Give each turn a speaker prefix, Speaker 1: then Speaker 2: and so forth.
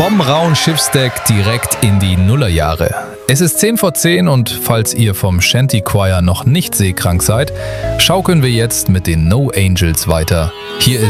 Speaker 1: Vom rauen Schiffsdeck direkt in die Nullerjahre. Es ist 10 vor 10 und falls ihr vom Shanty Choir noch nicht seekrank seid, schaukeln wir jetzt mit den No Angels weiter. Hier ist